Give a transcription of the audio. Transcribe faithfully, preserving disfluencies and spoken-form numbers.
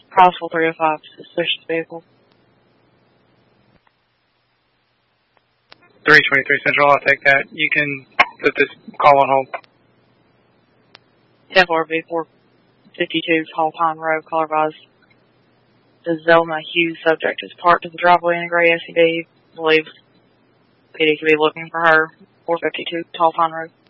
Possible three oh five, suspicious vehicle. three twenty-three Central, I'll take that. You can put this call on hold. ten four V four fifty-two Tall Pine Road, caller advised. The Zelma Hughes subject is parked in the driveway in a gray S U V. Believes P D could be looking for her. four fifty-two Tall Pine Road.